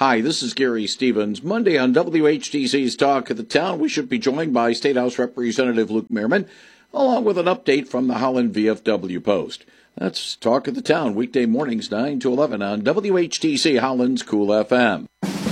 Hi, this is Gary Stevens. Monday on WHTC's Talk of the Town, we should be joined by State House Representative Luke Mehrman, along with an update from the Holland VFW Post. That's Talk of the Town, weekday mornings 9 to 11 on WHTC Holland's Cool FM.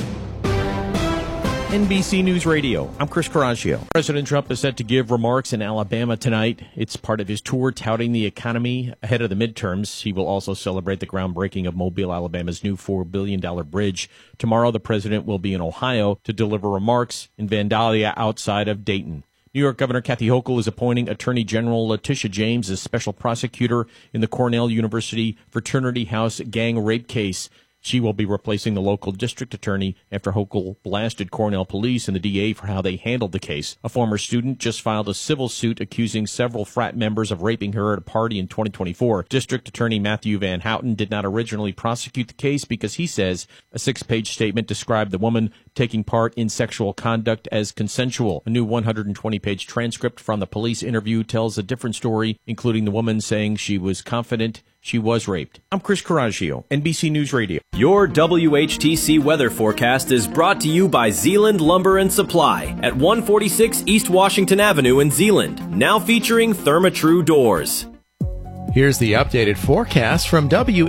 NBC News Radio, I'm Chris Coraggio. President Trump is set to give remarks in Alabama tonight. It's part of his tour touting the economy ahead of the midterms. He will also celebrate the groundbreaking of Mobile, Alabama's new $4 billion bridge. Tomorrow, the president will be in Ohio to deliver remarks in Vandalia outside of Dayton. New York Governor Kathy Hochul is appointing Attorney General Letitia James as special prosecutor in the Cornell University fraternity house gang rape case. She will be replacing the local district attorney after Hochul blasted Cornell police and the DA for how they handled the case. A former student just filed a civil suit accusing several frat members of raping her at a party in 2024. District Attorney Matthew Van Houten did not originally prosecute the case because he says a 6-page statement described the woman taking part in sexual conduct as consensual. A new 120-page transcript from the police interview tells a different story, including the woman saying she was confident she was raped. I'm Chris Coraggio, NBC News Radio. Your WHTC weather forecast is brought to you by Zeeland Lumber and Supply at 146 East Washington Avenue in Zeeland, now featuring Therma-Tru doors. Here's the updated forecast from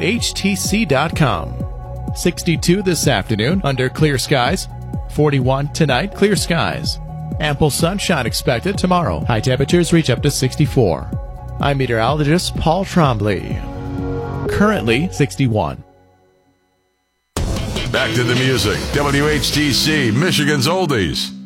WHTC.com. 62 this afternoon under clear skies. 41 tonight, clear skies. Ample sunshine expected tomorrow. High temperatures reach up to 64. I'm meteorologist Paul Trombley. Currently 61. Back to the music. WHTC, Michigan's Oldies.